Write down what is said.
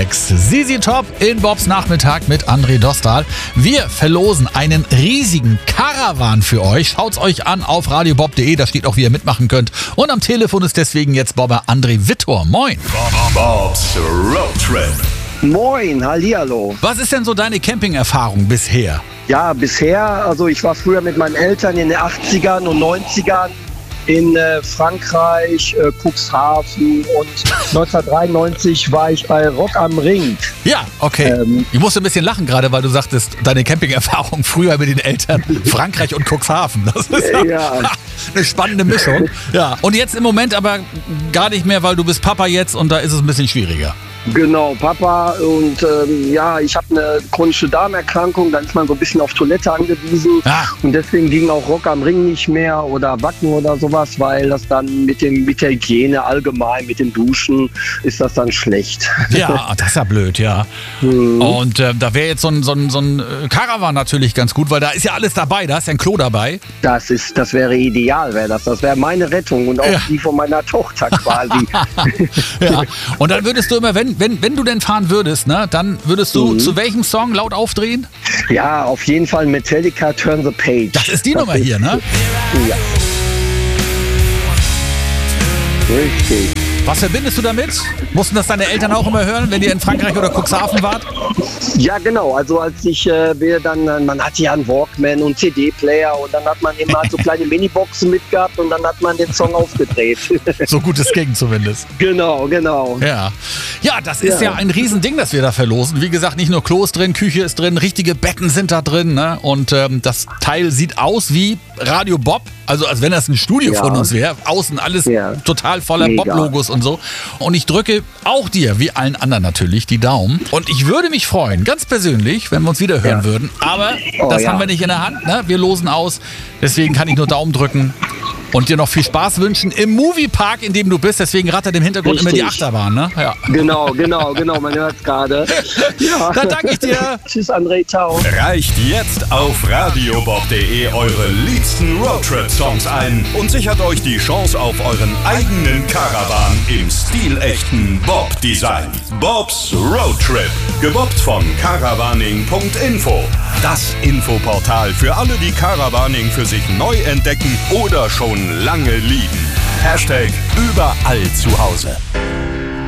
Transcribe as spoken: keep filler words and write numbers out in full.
sechs. Z Z Top in Bobs Nachmittag mit André Dostal. Wir verlosen einen riesigen Caravan für euch. Schaut's euch an auf radiobob punkt de, da steht auch, wie ihr mitmachen könnt. Und am Telefon ist deswegen jetzt Bobber André Wittor. Moin. Bobs Roadtrip. Moin, hallihallo. Was ist denn so deine Camping-Erfahrung bisher? Ja, bisher, also ich war früher mit meinen Eltern in den achtzigern und neunzigern in äh, Frankreich, äh, Cuxhaven, und neunzehnhundertdreiundneunzig war ich bei Rock am Ring. Ja, okay. Ähm, ich musste ein bisschen lachen gerade, weil du sagtest, deine Camping-Erfahrung früher mit den Eltern, Frankreich und Cuxhaven. Das ist ja, Ja. eine spannende Mischung. Ja. Und jetzt im Moment aber gar nicht mehr, weil du bist Papa jetzt und da ist es ein bisschen schwieriger. Genau, Papa, und ähm, ja, ich habe eine chronische Darmerkrankung, dann ist man so ein bisschen auf Toilette angewiesen, Ah. und deswegen ging auch Rock am Ring nicht mehr oder Wacken oder sowas, weil das dann mit dem mit der Hygiene allgemein, mit dem Duschen, ist das dann schlecht. Ja, das ist ja blöd, ja. Mhm. Und äh, da wäre jetzt so ein, so, ein, so ein Caravan natürlich ganz gut, weil da ist ja alles dabei, da ist ja ein Klo dabei. Das ist, das wäre ideal, wäre das. Das wäre meine Rettung und auch Ja. die von meiner Tochter quasi. Ja. Und dann würdest du immer, wenn, wenn, wenn du denn fahren würdest, ne, dann würdest du Mhm. zu welchem Song laut aufdrehen? Ja, auf jeden Fall Metallica, Turn the Page. Das ist die Nummer hier, ne? Ja. Richtig. Was verbindest du damit? Mussten das deine Eltern auch immer hören, wenn ihr in Frankreich oder Cuxhaven wart? Ja, genau. Also als ich äh, wir dann, äh, man hatte ja einen Walkman und C D-Player, und dann hat man immer so kleine Miniboxen mitgehabt und dann hat man den Song aufgedreht. So gut es ging zumindest. Genau, genau. Ja. Ja, das ist ja, Ja. ein Riesending, das wir da verlosen. Wie gesagt, nicht nur Klo ist drin, Küche ist drin, richtige Betten sind da drin. Ne? Und ähm, das Teil sieht aus wie Radio Bob. Also als wenn das ein Studio Ja. von uns wäre. Außen alles Ja. total voller Mega. Bob-Logos und so. Und ich drücke auch dir, wie allen anderen natürlich, die Daumen. Und ich würde mich freuen, ganz persönlich, wenn wir uns wieder hören Ja. würden. Aber Oh, das ja. haben wir nicht in der Hand. Ne? Wir losen aus. Deswegen kann ich nur Daumen drücken. Und dir noch viel Spaß wünschen im Moviepark, in dem du bist. Deswegen rattert im Hintergrund immer die Richtig. Achterbahn, ne? Ja. Genau, genau, genau. Man hört es gerade. Ja. Dann danke ich dir. Tschüss, André. Ciao. Reicht jetzt auf radiobob punkt de eure liebsten Roadtrip-Songs ein und sichert euch die Chance auf euren eigenen Caravan im stilechten Bob-Design. Bobs Roadtrip, gebobbt von caravaning punkt info. Das Infoportal für alle, die Caravaning für sich neu entdecken oder schon lange lieben. Hashtag überall zu Hause.